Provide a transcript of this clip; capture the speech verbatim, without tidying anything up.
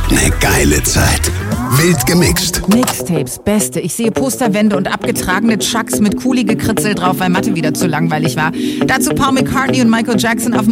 Ne geile Zeit. Wild gemixt. Mixtapes, beste. Ich sehe Posterwände und abgetragene Chucks mit Kuli gekritzelt drauf, weil Mathe wieder zu langweilig war. Dazu Paul McCartney und Michael Jackson auf